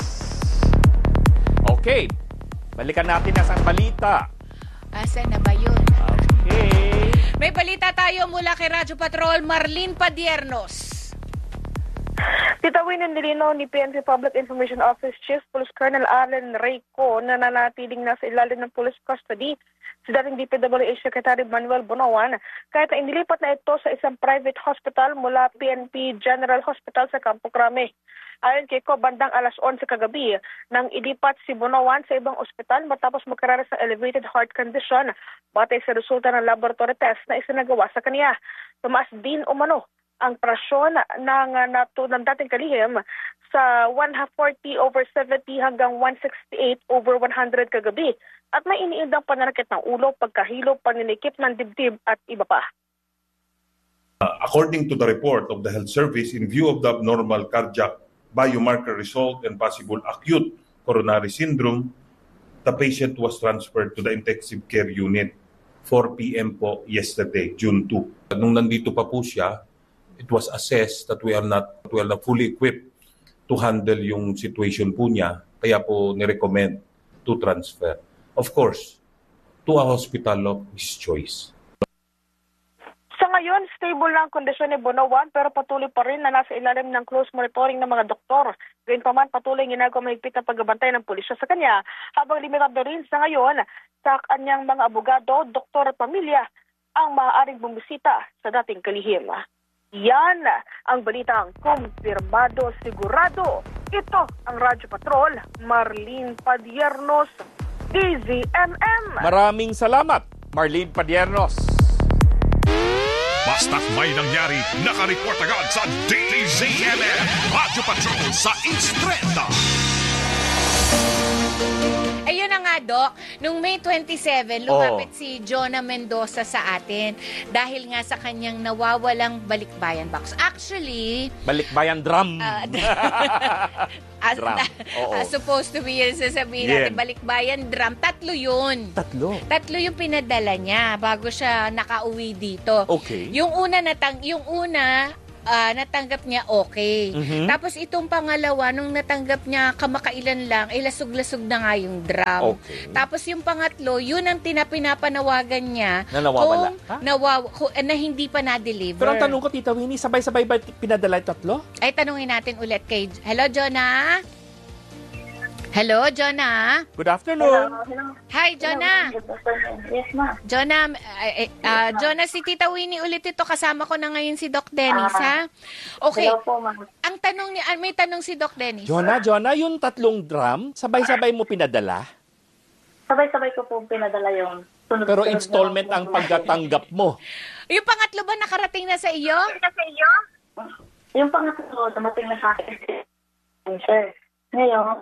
Okay, balikan natin ang balita. Asan na ba yun? Okay. May balita tayo mula kay Radyo Patrol, Marlene Padiernos. Tita Winnie nilinaw ni PNP Public Information Office Chief Police Colonel Allen Reyco na nanatiling nasa ilalim ng police custody si dating DPWH Secretary Manuel Bonoan kahit na inilipat na ito sa isang private hospital mula PNP General Hospital sa Campo Crame. Ayon kay Ko, bandang alas 11 kagabi nang ilipat si Bonoan sa ibang ospital matapos magkaranas ng elevated heart condition batay sa resulta ng laboratory test na isinagawa sa kanya. Tumaas din umano ang presyon ng dating kalihim sa 140/70 hanggang 168/100 kagabi at may iniindang pananakit ng ulo, pagkahilo, paninikip ng dibdib at iba pa. According to the report of the health service, in view of the abnormal cardiac biomarker result and possible acute coronary syndrome, the patient was transferred to the intensive care unit 4 p.m. po yesterday, June 2. Nung nandito pa po siya, it was assessed that we are not fully equipped to handle yung situation po niya, kaya po ni-recommend to transfer. Of course, to a hospital of his choice. Sa ngayon, stable na ang kondisyon ni Bonoan pero patuloy pa rin na nasa ilalim ng close monitoring ng mga doktor. Gayunpaman, patuloy ginagawa mahigpit na pagbabantay ng pulisya sa kanya habang limitado rin sa ngayon sa kanyang mga abogado, doktor at pamilya ang maaaring bumisita sa dating kalihim. Yan ang balitang kumpirmado, sigurado. Ito ang Radyo Patrol, Marlene Padiernos, DZMM. Maraming salamat, Marlene Padiernos. Basta't may nangyari, nakareport agad sa DZMM Radio Patrol sa Istrenta. Ayun na nga nga, Doc, nung May 27, lumapit si Jonah Mendoza sa atin dahil nga sa kanyang nawawalang balikbayan box. Actually, balikbayan drum. Drum. Supposed to be yun, sasabihin natin, balikbayan drum. 3 yun. 3 yung pinadala niya bago siya nakauwi dito. Okay. Yung una, natanggap niya okay. Tapos itong pangalawa, nung natanggap niya kamakailan lang, lasog-lasog na nga yung drum. Okay. Tapos yung pangatlo, yun ang pinapanawagan niya na nawawala. Na hindi pa na-deliver. Pero ang tanong ko, Tita Winnie, sabay-sabay ba pinadala yung 3? Ay, tanungin natin ulit kay... Hello, Jonah? Hello, Jonah? Good afternoon. Hello. Hi, Jonah. Yes, ma'am. Jonah, Jonah, si Tita Winnie ulit ito. Kasama ko na ngayon si Doc Dennis, ha? Okay. Hello po, ma'am. Ang tanong niya, may tanong si Doc Dennis. Jonah, yung 3 drum, sabay-sabay mo pinadala? Sabay-sabay ko po pinadala yung sunod-sunod. Pero installment ang pagkatanggap mo. Yung pangatlo ba nakarating na sa iyo? Yung pangatlo, dumating na sa akin. Sir, ngayon,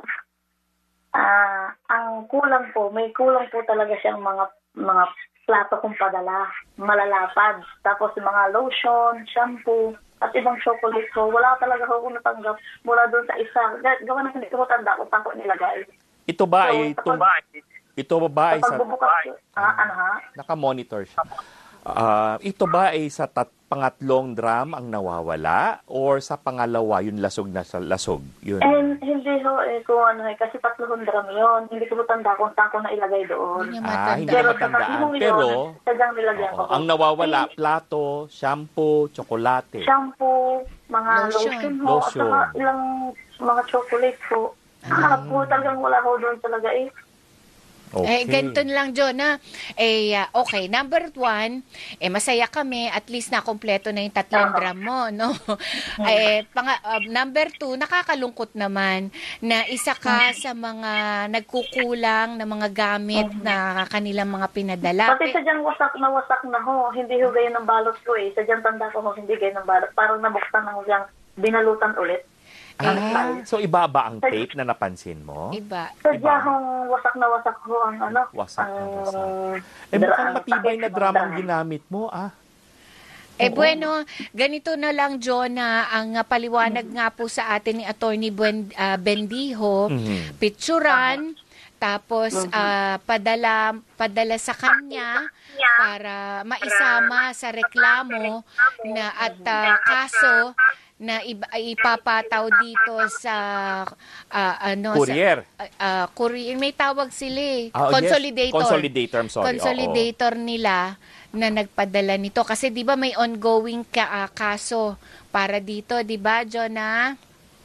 ang kulang po, may kulang po talaga siyang mga plato kong padala, malalapad. Tapos yung mga lotion, shampoo, at ibang chocolate ko. Wala talaga ako natanggap mula doon sa isa. Gawa na hindi ko tanda kung tako nilagay. Ito ba ay sa naka-monitor siya. Ito ba ay sa pangatlong drum ang nawawala or sa pangalawa yung lasog na sa lasog? Yun. Hindi ho kung kasi 3 drum yun. Hindi ko tanda kung saan ko na ilagay doon. Hindi na matandaan. Pero sadyang nilagyan ko. ang nawawala, plato, shampoo, tsokolate. Shampoo, mga lotion ho, at saka ilang mga chocolate po. Po talagang wala ho doon talaga Okay. Ganito lang, Jonah. Okay, number 1, masaya kami, at least nakompleto na yung 3 drum mo, no? Number 2, nakakalungkot naman na isa ka sa mga nagkukulang na mga gamit na kanilang mga pinadala. Pati sadyang wasak na ho. Hindi ho gayon ng balot ko Sadyang tanda ko ho, hindi gayon ng balot. Parang nabuksan ng siyang binalutan ulit. So iba ba ang tape na napansin mo? Iba. Sadya hong wasak na wasak ho ang Wasak na wasak. Mukhang matibay na drum ang ginamit mo, Bueno, ganito na lang, Jonah, ang paliwanag nga po sa atin ni Attorney Bendijo, picturan, tapos padala sa kanya para maisama sa reklamo na at kaso na ipapataw dito sa courier. Courier, may tawag sila Consolidator. Consolidator. Consolidator nila na nagpadala nito kasi 'di ba may ongoing kaso para dito, 'di ba, Jonah?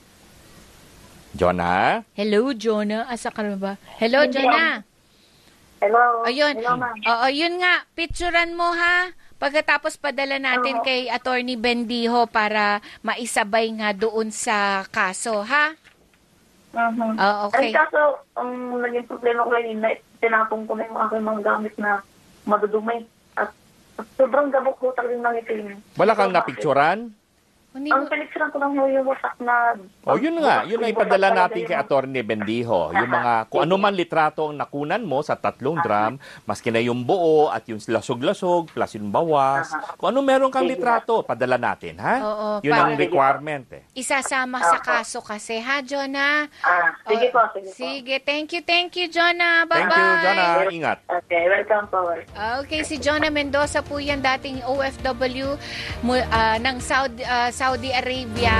Jonah? Hello, Jonah. Asa ka ba? Hello, Jonah. Hello. Ayun. Hello, ma'am. Yun nga, picturean mo ha. Pagkatapos padala natin kay Attorney Bendijo para maisabay nga doon sa kaso, ha? Okay. Ay, kaso, naging problema ko rin na tinapong ko na yung aking mga gamit na madudumi. At sobrang gabok ko talagang nangitin. Wala kang napicturan? Ang pinicturan ko lang yung wasak na... yun nga. Yun ay padala natin kay Attorney Bendijo. Yung mga, kung ano man litrato ang nakunan mo sa 3 drum, maski na yung buo at yung lasog-lasog, plus yung bawas. Kung ano meron kang litrato, padala natin, ha? Yun ang requirement, Isasama sa kaso kasi, ha, Jonah? Sige po. Sige, thank you, Jonah. Bye-bye. Thank you, Jonah. Ingat. Okay, welcome po. Okay, si Jonah Mendoza po yan, dating OFW ng Saudi Arabia.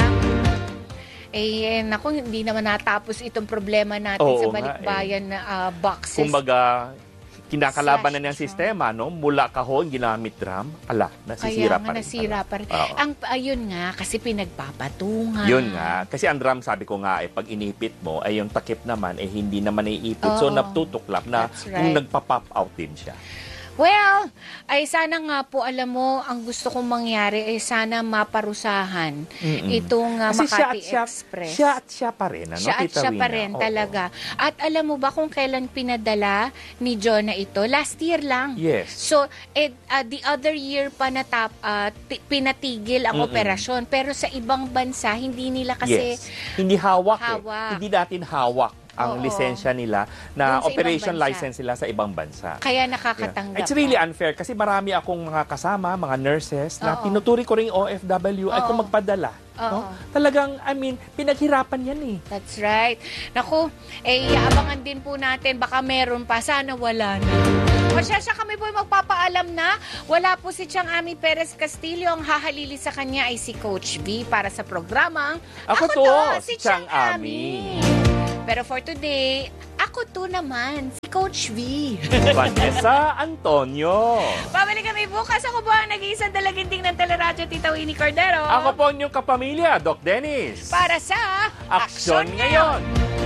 Naku, hindi naman natapos itong problema natin sa balikbayan na boxes. Kumbaga, kinakalaban na ng sistema, no? Mula kahon, ginamit drum, nasisira pa rin. Nasira pa rin. Ayun nga, kasi pinagpapatungan. Yun nga. Kasi ang drum, sabi ko nga, pag inipit mo, yung takip naman, hindi naman naiipit. So, natutuklap na kung nagpa-pop out din siya. Well, ay sana nga po, alam mo, ang gusto kong mangyari ay sana maparusahan itong Makati Express. Siya pa rin. Siya pa rin talaga. At alam mo ba kung kailan pinadala ni Jonah ito? Last year lang. Yes. So, the other year pa pinatigil ang operasyon. Pero sa ibang bansa, hindi nila kasi... Yes. Hindi hawak. Hindi natin hawak ang lisensya nila na Doon sa operation ibang bansa. license nila sa ibang bansa. Kaya nakakatanggap. It's really unfair kasi marami akong mga kasama, mga nurses na Oo. tinuturi ko rin OFW ay Oo. kung magpadala. No? Oo. Talagang, pinaghirapan yan eh. That's right. Naku, iabangan din po natin. Baka meron pa. Sana wala na. Pasensya kami po magpapaalam na. Wala po si Chang Ami Perez Castillo. Ang hahalili sa kanya ay si Coach V para sa programang Ako to, si si Chang Ami. Pero for today, ako to naman, si Coach V. Vanessa Antonio. Babalik kami bukas. Ako po ang nag-iisang dalaginding ng Teleradyo, Tita Winnie Cordero. Ako po inyong kapamilya, Doc Dennis. Para sa Aksyon Ngayon.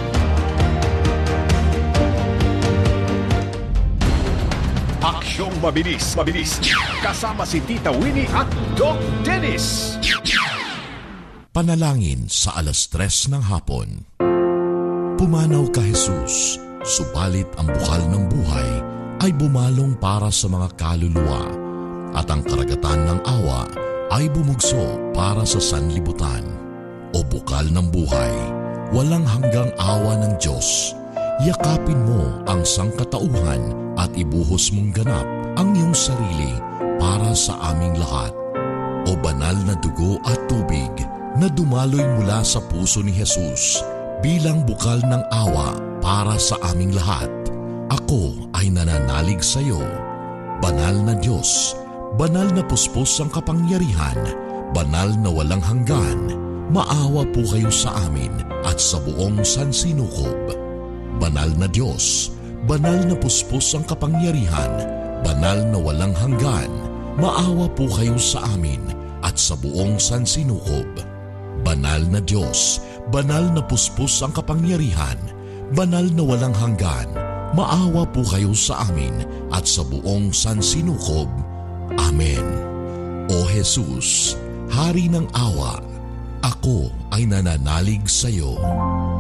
Aksyong mabilis. Kasama si Tita Winnie at Doc Dennis. Panalangin sa 3:00 ng hapon. Pumanaw ka, Jesus, subalit ang bukal ng buhay ay bumalong para sa mga kaluluwa at ang karagatan ng awa ay bumugso para sa sanlibutan. O bukal ng buhay, walang hanggang awa ng Diyos, yakapin mo ang sangkatauhan at ibuhos mong ganap ang iyong sarili para sa aming lahat. O banal na dugo at tubig na dumaloy mula sa puso ni Jesus bilang bukal ng awa para sa aming lahat. Ako ay nananalig sa iyo. Banal na Diyos, banal na puspos ang kapangyarihan, banal na walang hanggan, maawa po kayo sa amin at sa buong sansinukob. Banal na Diyos, banal na puspos ang kapangyarihan, banal na walang hanggan, maawa po kayo sa amin at sa buong sansinukob. Banal na Diyos, banal na puspos ang kapangyarihan, banal na walang hanggan, maawa po kayo sa amin at sa buong sansinukob. Amen. O Jesus, Hari ng awa, ako ay nananalig sa iyo.